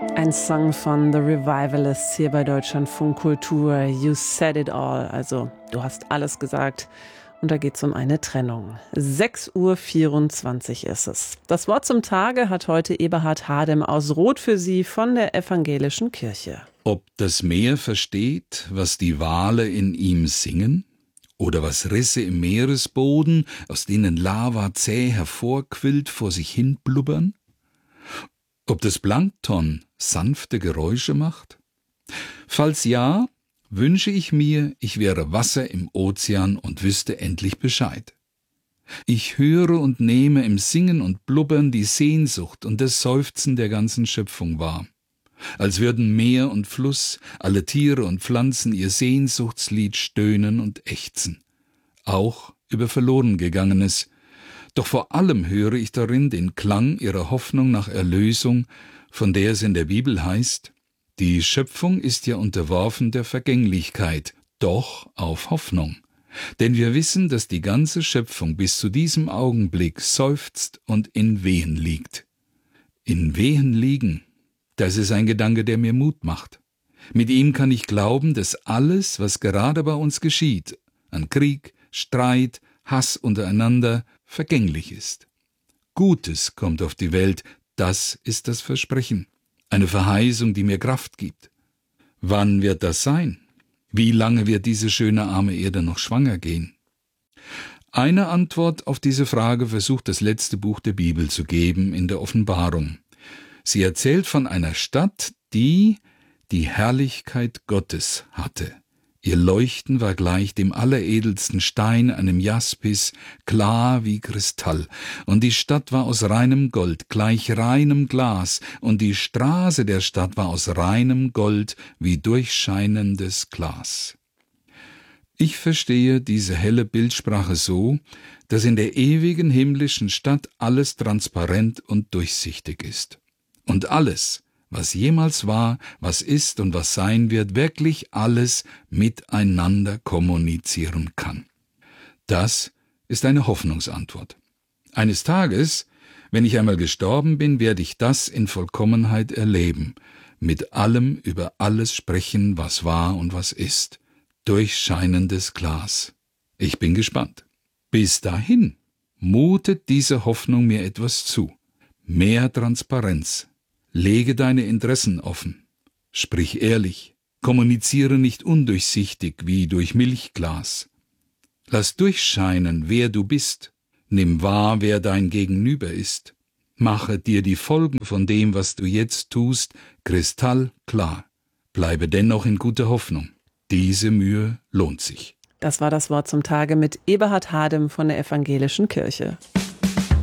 Ein Song von The Revivalists hier bei Deutschlandfunk Kultur. You said it all. Also, du hast alles gesagt. Und da geht es um eine Trennung. 6:24 Uhr ist es. Das Wort zum Tage hat heute Eberhard Hadem aus Roth für Sie von der Evangelischen Kirche. Ob das Meer versteht, was die Wale in ihm singen? Oder was Risse im Meeresboden, aus denen Lava zäh hervorquillt, vor sich hin blubbern? Ob das Plankton sanfte Geräusche macht? Falls ja, wünsche ich mir, ich wäre Wasser im Ozean und wüsste endlich Bescheid. Ich höre und nehme im Singen und Blubbern die Sehnsucht und das Seufzen der ganzen Schöpfung wahr. Als würden Meer und Fluss, alle Tiere und Pflanzen ihr Sehnsuchtslied stöhnen und ächzen. Auch über Verlorengegangenes. Doch vor allem höre ich darin den Klang ihrer Hoffnung nach Erlösung, von der es in der Bibel heißt, die Schöpfung ist ja unterworfen der Vergänglichkeit, doch auf Hoffnung. Denn wir wissen, dass die ganze Schöpfung bis zu diesem Augenblick seufzt und in Wehen liegt. In Wehen liegen, das ist ein Gedanke, der mir Mut macht. Mit ihm kann ich glauben, dass alles, was gerade bei uns geschieht, an Krieg, Streit, Hass untereinander, vergänglich ist. Gutes kommt auf die Welt, das ist das Versprechen. Eine Verheißung, die mir Kraft gibt. Wann wird das sein? Wie lange wird diese schöne arme Erde noch schwanger gehen? Eine Antwort auf diese Frage versucht das letzte Buch der Bibel zu geben in der Offenbarung. Sie erzählt von einer Stadt, die die Herrlichkeit Gottes hatte. Ihr Leuchten war gleich dem alleredelsten Stein, einem Jaspis, klar wie Kristall. Und die Stadt war aus reinem Gold, gleich reinem Glas. Und die Straße der Stadt war aus reinem Gold, wie durchscheinendes Glas. Ich verstehe diese helle Bildsprache so, dass in der ewigen himmlischen Stadt alles transparent und durchsichtig ist. Und alles, was jemals war, was ist und was sein wird, wirklich alles miteinander kommunizieren kann. Das ist eine Hoffnungsantwort. Eines Tages, wenn ich einmal gestorben bin, werde ich das in Vollkommenheit erleben, mit allem über alles sprechen, was war und was ist. Durchscheinendes Glas. Ich bin gespannt. Bis dahin mutet diese Hoffnung mir etwas zu. Mehr Transparenz. Lege deine Interessen offen. Sprich ehrlich. Kommuniziere nicht undurchsichtig wie durch Milchglas. Lass durchscheinen, wer du bist. Nimm wahr, wer dein Gegenüber ist. Mache dir die Folgen von dem, was du jetzt tust, kristallklar. Bleibe dennoch in guter Hoffnung. Diese Mühe lohnt sich. Das war das Wort zum Tage mit Eberhard Hadem von der Evangelischen Kirche.